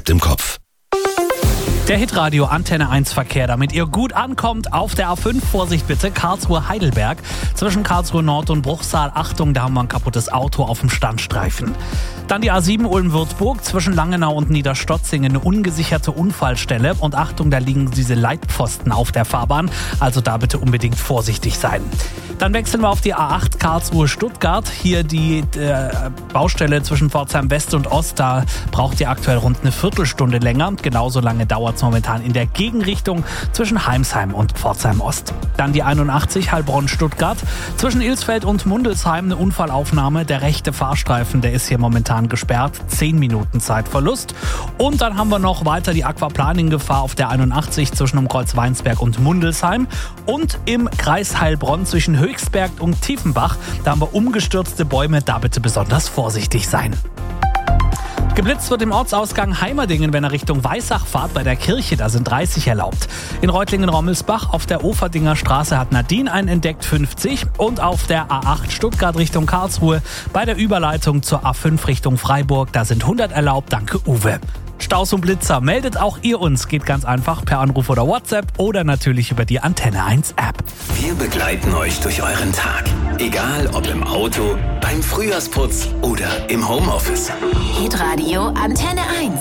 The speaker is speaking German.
bleibt im Kopf. Der Hitradio Antenne 1 Verkehr, damit ihr gut ankommt. Auf der A5, Vorsicht bitte, Karlsruhe-Heidelberg. Zwischen Karlsruhe Nord und Bruchsal, Achtung, da haben wir ein kaputtes Auto auf dem Standstreifen. Dann die A7 Ulm-Würzburg, zwischen Langenau und Niederstotzingen, eine ungesicherte Unfallstelle. Und Achtung, da liegen diese Leitpfosten auf der Fahrbahn, also da bitte unbedingt vorsichtig sein. Dann wechseln wir auf die A8 Karlsruhe-Stuttgart. Hier die Baustelle zwischen Pforzheim West und Ost, da braucht ihr aktuell rund eine Viertelstunde länger. Genauso lange dauert es momentan in der Gegenrichtung zwischen Heimsheim und Pforzheim Ost. Dann die 81 Heilbronn-Stuttgart. Zwischen Ilsfeld und Mundelsheim eine Unfallaufnahme. Der rechte Fahrstreifen, der ist hier momentan gesperrt. 10 Minuten Zeitverlust. Und dann haben wir noch weiter die Aquaplaning-Gefahr auf der 81 zwischen Umkreuz Weinsberg und Mundelsheim. Und im Kreis Heilbronn zwischen Höchstberg und Tiefenbach, da haben wir umgestürzte Bäume, da bitte besonders vorsichtig sein. Geblitzt wird im Ortsausgang Heimerdingen, wenn er Richtung Weissach fahrt. Bei der Kirche, da sind 30 erlaubt. In Reutlingen-Rommelsbach auf der Oferdinger Straße hat Nadine einen entdeckt, 50. Und auf der A8 Stuttgart Richtung Karlsruhe bei der Überleitung zur A5 Richtung Freiburg, da sind 100 erlaubt. Danke, Uwe. Staus und Blitzer, meldet auch ihr uns. Geht ganz einfach per Anruf oder WhatsApp oder natürlich über die Antenne 1 App. Wir begleiten euch durch euren Tag. Egal ob im Auto, beim Frühjahrsputz oder im Homeoffice. Hitradio Antenne 1.